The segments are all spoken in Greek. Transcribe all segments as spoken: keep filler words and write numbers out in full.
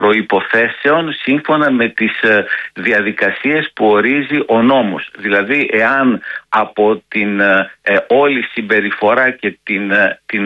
προϋποθέσεων σύμφωνα με τις διαδικασίες που ορίζει ο νόμος. Δηλαδή, εάν από την ε, όλη συμπεριφορά και την, την,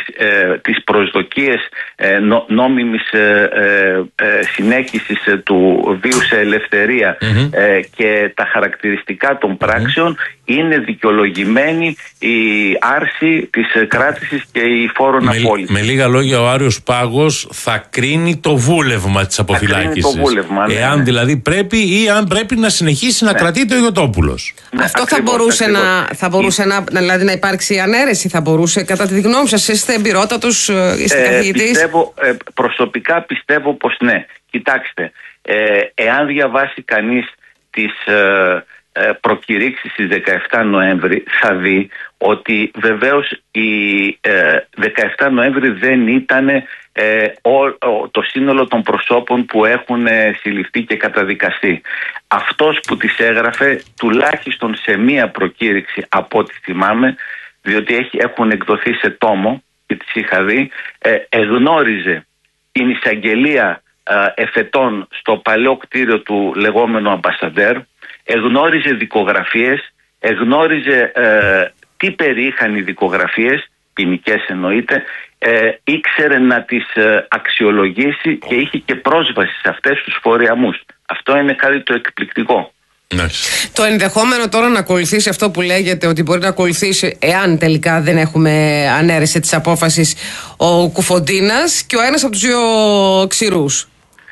ε, τις προσδοκίες ε, νο, νόμιμης ε, ε, συνέχισης ε, του βίου σε ελευθερία mm-hmm. ε, και τα χαρακτηριστικά των πράξεων mm-hmm. είναι δικαιολογημένη η άρση της κράτησης και η φόρον απόλυτη. Με λίγα λόγια, ο Άριος Πάγος θα κρίνει το βούλευμα της αποφυλάκησης. Εάν ναι. δηλαδή πρέπει ή αν πρέπει να συνεχίσει να ναι. κρατείται ο Ιωτόπουλος. Ναι, αυτό ακριβώς, θα μπορούσε, να, θα μπορούσε να, δηλαδή, να υπάρξει ανέρεση, θα μπορούσε, κατά τη γνώμη σας, είστε εμπειρότατος, είστε ε, καθηγητής. Πιστεύω, ε, προσωπικά πιστεύω πως ναι. Κοιτάξτε, ε, εάν διαβάσει κανείς τις ε, ε, προκηρύξεις στις δεκαεφτά Νοέμβρη, θα δει ότι βεβαίως η ε, δεκαεφτά Νοέμβρη δεν ήταν ε, ο, ο, το σύνολο των προσώπων που έχουν ε, συλληφθεί και καταδικαστεί. Αυτός που τις έγραφε, τουλάχιστον σε μία προκήρυξη από ό,τι θυμάμαι, διότι έχει, έχουν εκδοθεί σε τόμο και τις είχα δει, ε, εγνώριζε την εισαγγελία ε, εφετών στο παλαιό κτίριο του λεγόμενου Αμπασαντέρ, εγνώριζε δικογραφίες, εγνώριζε ε, τι περιείχαν οι δικογραφίες, ποινικές εννοείται, ε, ήξερε να τις ε, αξιολογήσει και είχε και πρόσβαση σε αυτές τους φορεαμούς. Αυτό είναι κάτι το εκπληκτικό. Nice. Το ενδεχόμενο τώρα να ακολουθήσει αυτό που λέγεται ότι μπορεί να ακολουθήσει, εάν τελικά δεν έχουμε ανέρεση της απόφασης, ο Κουφοντίνας και ο ένας από τους δύο ξηρούς.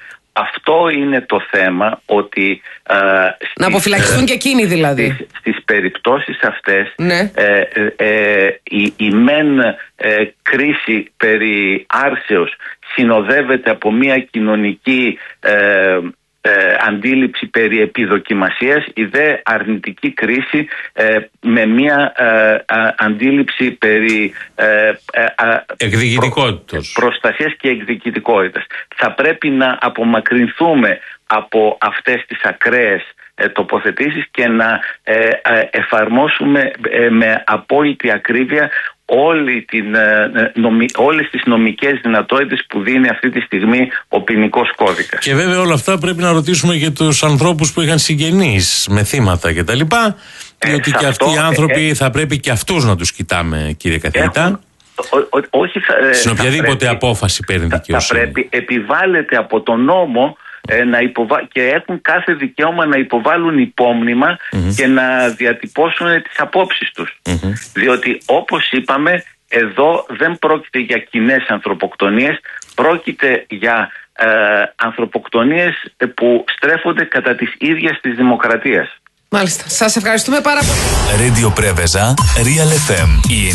Αυτό είναι το θέμα, ότι ε, να αποφυλακιστούν και εκείνοι δηλαδή. Στις, στις περιπτώσεις αυτές ναι. ε, ε, ε, η, η μεν ε, κρίση περί άρσεως συνοδεύεται από μια κοινωνική ε, Ε, αντίληψη περί επιδοκιμασίας, η δε αρνητική κρίση ε, με μια ε, α, αντίληψη περί ε, ε, εκδικητικότητας. Προ, προστασίας και εκδικητικότητας. Θα πρέπει να απομακρυνθούμε από αυτές τις ακραίες ε, τοποθετήσεις και να ε, ε, εφαρμόσουμε ε, με απόλυτη ακρίβεια Όλη την, νομι, όλες τις νομικές δυνατότητες που δίνει αυτή τη στιγμή ο ποινικός κώδικας. Και βέβαια όλα αυτά πρέπει να ρωτήσουμε και τους ανθρώπους που είχαν συγγενείς με θύματα κτλ. Διότι ε, και αυτοί αυτό, οι άνθρωποι ε, θα πρέπει και αυτούς να τους κοιτάμε, κύριε καθηγητά. Έχουν, ό, ό, όχι θα, στην οποιαδήποτε πρέπει, απόφαση παίρνει δικαιοσύνη. Θα πρέπει, επιβάλλεται από τον νόμο ε, να υποβα... και έχουν κάθε δικαίωμα να υποβάλουν υπόμνημα mm-hmm. και να διατυπώσουν τις απόψεις τους. Mm-hmm. Διότι όπως είπαμε, εδώ δεν πρόκειται για κοινές ανθρωποκτονίες, πρόκειται για ε, ανθρωποκτονίες που στρέφονται κατά της ίδιας της δημοκρατίας. Μάλιστα. Σας ευχαριστούμε πάρα πολύ. Radio Preveza, Real εφ εμ.